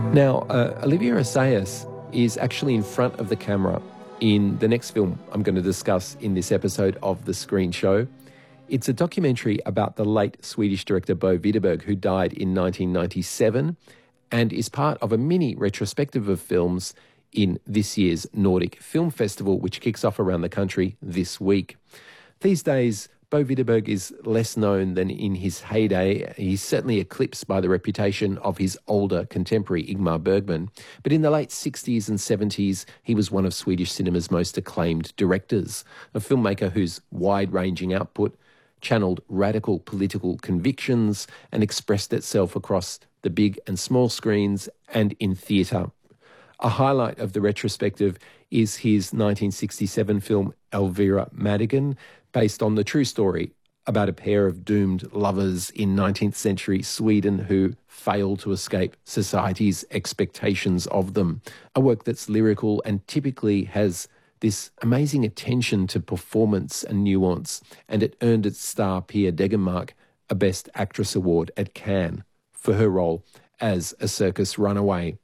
Now, Olivia Assayas is actually in front of the camera in the next film I'm going to discuss in this episode of The Screen Show. It's a documentary about the late Swedish director Bo Widerberg, who died in 1997, and is part of a mini retrospective of films in this year's Nordic Film Festival, which kicks off around the country this week. These days, Bo Widerberg is less known than in his heyday. He's certainly eclipsed by the reputation of his older contemporary Ingmar Bergman. But in the late 60s and 70s, he was one of Swedish cinema's most acclaimed directors, a filmmaker whose wide-ranging output channeled radical political convictions and expressed itself across the big and small screens and in theatre. A highlight of the retrospective is his 1967 film Elvira Madigan, based on the true story about a pair of doomed lovers in 19th century Sweden who fail to escape society's expectations of them. A work that's lyrical and typically has this amazing attention to performance and nuance, and it earned its star Pia Degermark a Best Actress award at Cannes for her role as a circus runaway.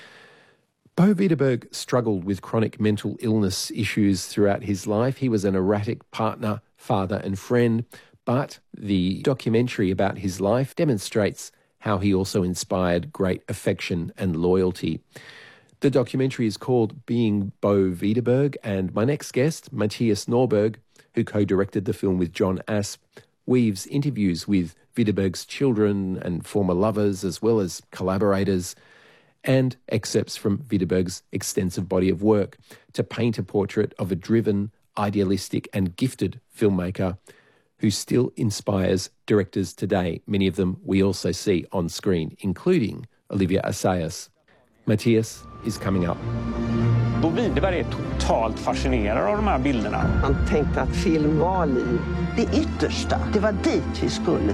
Bo Widerberg struggled with chronic mental illness issues throughout his life. He was an erratic partner, father and friend, but the documentary about his life demonstrates how he also inspired great affection and loyalty. The documentary is called Being Bo Widerberg, and my next guest, Mattias Norberg, who co-directed the film with John Asp, weaves interviews with Widerberg's children and former lovers, as well as collaborators, and excerpts from Widerberg's extensive body of work to paint a portrait of a driven, idealistic and gifted filmmaker who still inspires directors today. Many of them we also see on screen, including Olivia Assayas. Mattias is coming up. Bo Widerberg är totalt fascinerad av de här bilderna. Han tänkte att film var liv. Det yttersta, det var dit vi skulle.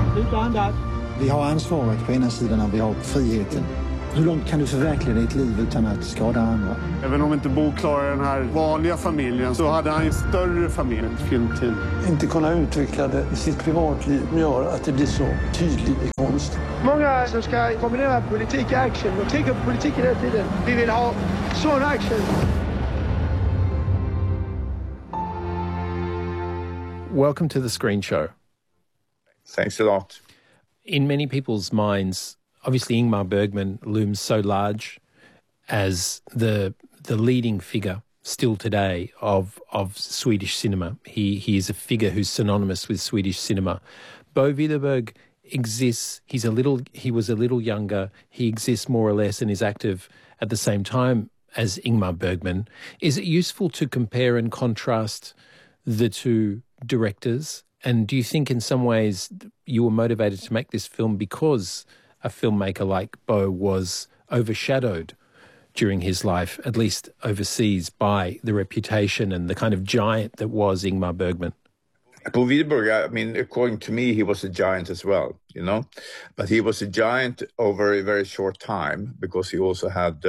Vi har ansvaret på ena sidan och vi har friheten. Hur långt kan du förverkliga ditt liv utan att skada andra? Även om inte Bo klarar den här vanliga familjen så hade han en större familj, ett filmteam. Inte kunna utveckla det i sitt privatliv gör att det blir så tydligt i konst. Många som ska kombinera politik och action och tänker på politiken hela tiden. Vi vill ha sån action. Welcome to The Screen Show. Thanks a lot. In many people's minds, obviously Ingmar Bergman looms so large as the leading figure still today of Swedish cinema. He is a figure who's synonymous with Swedish cinema. Bo Widerberg exists. He was a little younger. He exists more or less and is active at the same time as Ingmar Bergman. Is it useful to compare and contrast the two directors? And do you think in some ways you were motivated to make this film because a filmmaker like Bo was overshadowed during his life, at least overseas, by the reputation and the kind of giant that was Ingmar Bergman? Bo Widerberg, I mean, according to me, he was a giant as well, you know. But he was a giant over a very short time because he also had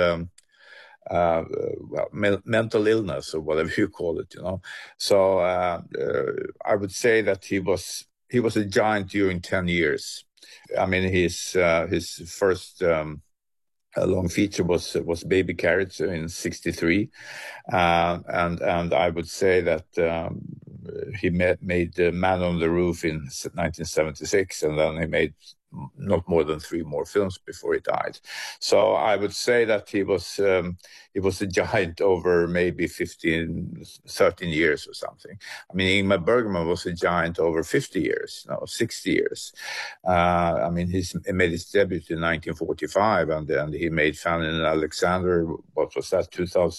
mental illness or whatever you call it, you know. So I would say that he was a giant during 10 years. I mean, his first long feature was Baby Carrots in '63, and I would say that he made Man on the Roof in 1976, and then he made not more than 3 more films before he died. So I would say that he was a giant over maybe 13 years or something. I mean, Ingmar Bergman was a giant over 50 years, 60 years. I mean, he made his debut in 1945, and he made Fanny and Alexander, what was that,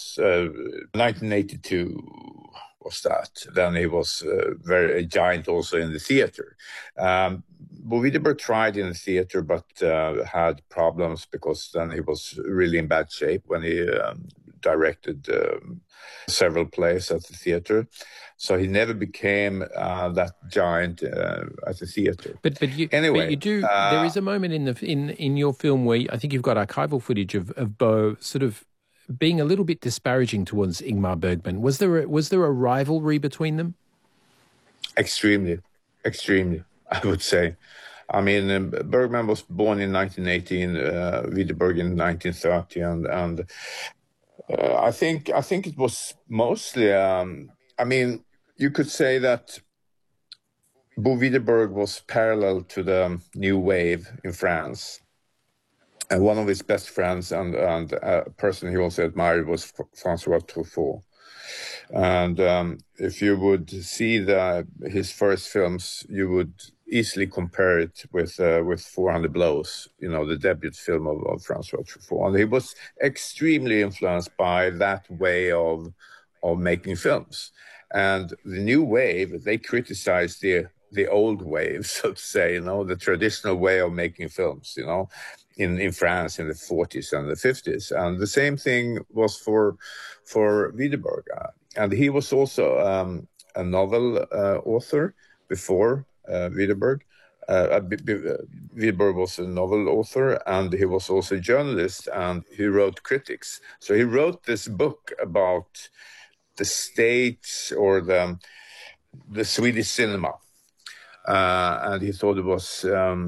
1982 was that. Then he was a giant also in the theater. Bo Widerberg tried in the theater, but had problems because then he was really in bad shape when he directed several plays at the theater. So he never became that giant at the theater. But you do. There is a moment in your film where I think you've got archival footage of Bo sort of being a little bit disparaging towards Ingmar Bergman. Was there a rivalry between them? Extremely, I would say. I mean, Bergman was born in 1918, Widerberg in 1930, and I think it was mostly. I mean, you could say that Bo Widerberg was parallel to the New Wave in France. And one of his best friends and a person he also admired was Francois Truffaut. And if you would see his first films, you would easily compare it with 400 Blows, the debut film of Francois Truffaut. And he was extremely influenced by that way of making films. And the New Wave, they criticized the old wave, so to say, the traditional way of making films, in France in the 40s and the 50s. And the same thing was for Widerberg. And he was also a novel author before Widerberg. Widerberg was a novel author, and he was also a journalist, and he wrote critics. So he wrote this book about the States or the Swedish cinema. And he thought it was,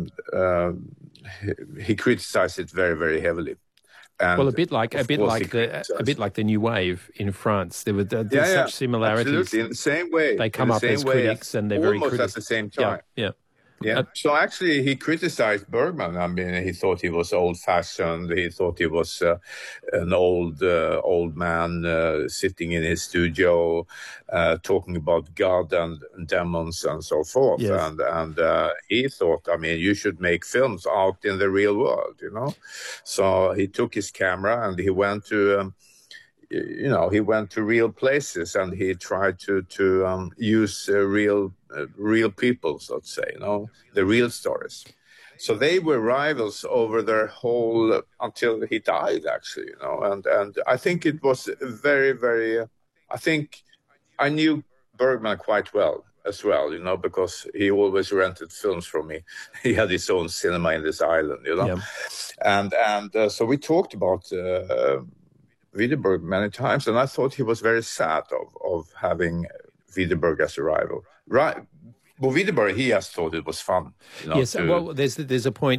he criticized it very, very heavily. And well, a bit like the New Wave in France. There's such similarities. Absolutely, in the same way. They come up as critics, and they're very critical. Almost at the same time. Yeah. So actually, he criticized Bergman. I mean, he thought he was old-fashioned. He thought he was an old man sitting in his studio, talking about God and demons and so forth. Yes. And he thought, I mean, you should make films out in the real world, So he took his camera and he went to. He went to real places and he tried to use real people, so to say, the real stories. So they were rivals over their whole until he died, actually, And I think it was very, very. I think I knew Bergman quite well as well, because he always rented films from me. He had his own cinema in this island, Yeah. And so we talked about. Widerberg many times, and I thought he was very sad of having Widerberg as a rival. Right, well, Widerberg, he just thought it was fun. Yes, well, there's a point